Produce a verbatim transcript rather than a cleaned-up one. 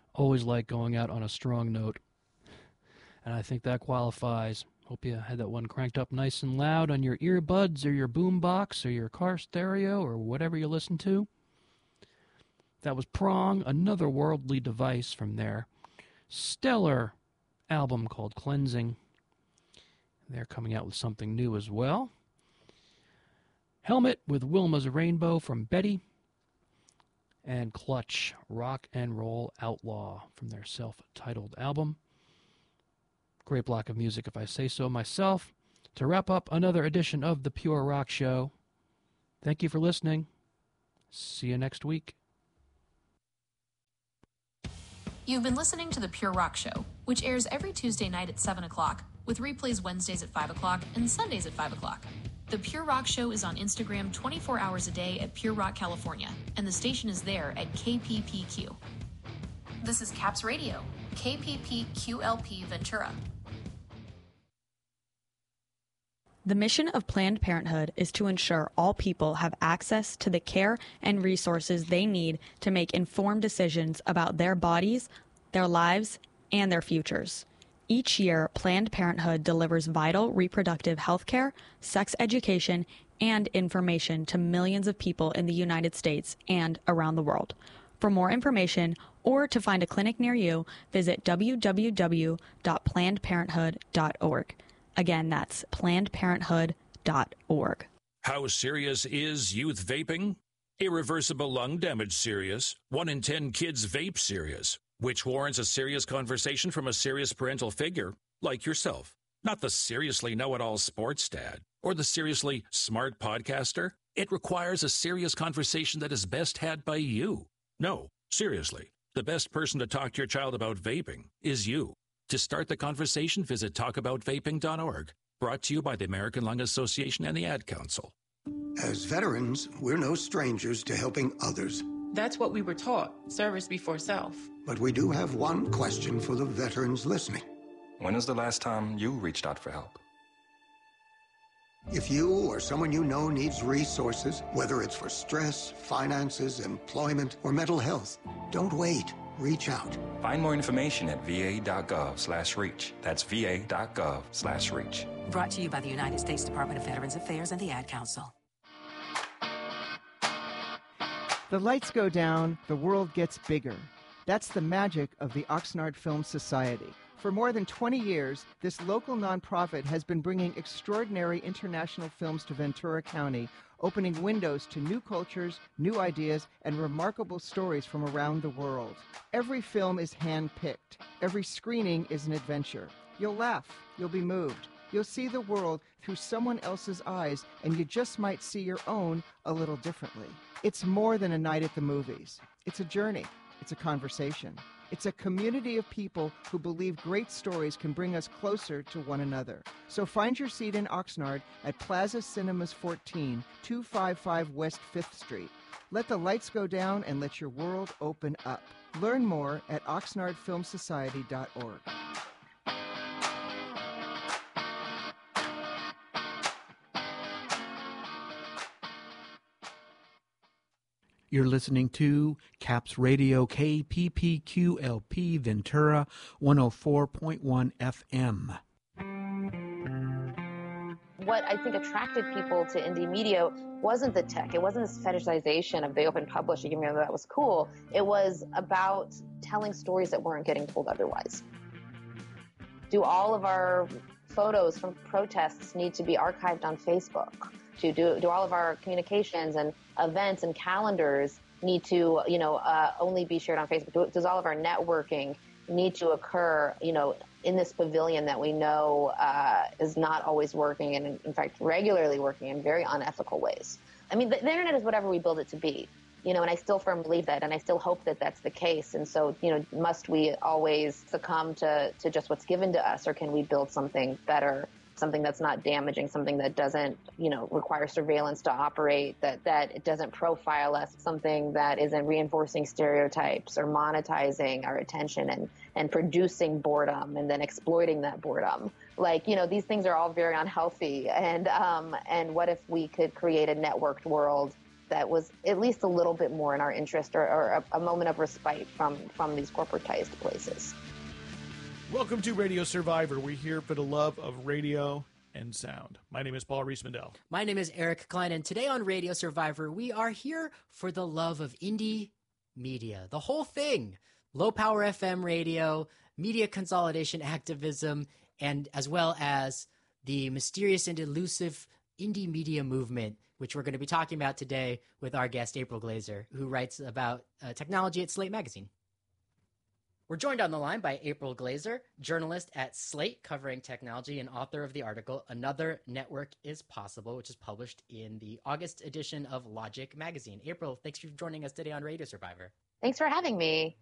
Always like going out on a strong note. And I think that qualifies. Hope you had that one cranked up nice and loud on your earbuds or your boombox or your car stereo or whatever you listen to. That was Prong, Another Worldly Device from their stellar album called Cleansing. They're coming out with something new as well. Helmet with Wilma's Rainbow from Betty. And Clutch, Rock and Roll Outlaw from their self-titled album. Great block of music, if I say so myself. To wrap up another edition of the Pure Rock Show, thank you for listening. See you next week. You've been listening to the Pure Rock Show, which airs every Tuesday night at seven o'clock, with replays Wednesdays at five o'clock and Sundays at five o'clock. The Pure Rock Show is on Instagram twenty-four hours a day at Pure Rock California, and the station is there at K P P Q. This is Caps Radio, K P P Q L P Ventura. The mission of Planned Parenthood is to ensure all people have access to the care and resources they need to make informed decisions about their bodies, their lives, and their futures. Each year, Planned Parenthood delivers vital reproductive health care, sex education, and information to millions of people in the United States and around the world. For more information or to find a clinic near you, visit w w w dot planned parenthood dot org. Again, that's planned parenthood dot org. How serious is youth vaping? Irreversible lung damage serious. One in ten kids vape serious, which warrants a serious conversation from a serious parental figure like yourself. Not the seriously know-it-all sports dad or the seriously smart podcaster. It requires a serious conversation that is best had by you. No, seriously, the best person to talk to your child about vaping is you. To start the conversation, visit talk about vaping dot org. Brought to you by the American Lung Association and the Ad Council. As veterans, we're no strangers to helping others. That's what we were taught, service before self. But we do have one question for the veterans listening. When was the last time you reached out for help? If you or someone you know needs resources, whether it's for stress, finances, employment, or mental health, don't wait. Reach out. Find more information at v a dot gov slash reach. That's v a dot gov slash reach. Brought to you by the United States Department of Veterans Affairs and the Ad Council. The lights go down, the world gets bigger. That's the magic of the Oxnard Film Society. For more than twenty years, this local nonprofit has been bringing extraordinary international films to Ventura County, opening windows to new cultures, new ideas, and remarkable stories from around the world. Every film is hand-picked. Every screening is an adventure. You'll laugh. You'll be moved. You'll see the world through someone else's eyes, and you just might see your own a little differently. It's more than a night at the movies. It's a journey. It's a conversation. It's a community of people who believe great stories can bring us closer to one another. So find your seat in Oxnard at Plaza Cinemas fourteen, two fifty-five West fifth Street. Let the lights go down and let your world open up. Learn more at oxnard film society dot org. You're listening to Caps Radio, K P P Q L P Ventura, one oh four point one F M. What I think attracted people to indie media wasn't the tech. It wasn't this fetishization of the open publishing, even though that was cool. It was about telling stories that weren't getting told otherwise. Do all of our photos from protests need to be archived on Facebook? To do, do all of our communications and events and calendars need to, you know, uh, only be shared on Facebook? Do, does all of our networking need to occur, you know, in this pavilion that we know uh, is not always working and, in fact, regularly working in very unethical ways? I mean, the, the internet is whatever we build it to be, you know, and I still firmly believe that, and I still hope that that's the case. And so, you know, must we always succumb to, to just what's given to us, or can we build something better, something that's not damaging, something that doesn't, you know, require surveillance to operate, that, that it doesn't profile us, something that isn't reinforcing stereotypes or monetizing our attention and, and producing boredom and then exploiting that boredom. Like, you know, these things are all very unhealthy. And, um, and what if we could create a networked world that was at least a little bit more in our interest, or, or a, a moment of respite from, from these corporatized places. Welcome to Radio Survivor. We're here for the love of radio and sound. My name is Paul Rees-Mandel. My name is Eric Klein, and today on Radio Survivor, we are here for the love of indie media. The whole thing. Low-power F M radio, media consolidation activism, and as well as the mysterious and elusive indie media movement, which we're going to be talking about today with our guest, April Glaser, who writes about uh, technology at Slate Magazine. We're joined on the line by April Glaser, journalist at Slate covering technology and author of the article, Another Network is Possible, which is published in the August edition of Logic Magazine. April, thanks for joining us today on Radio Survivor. Thanks for having me.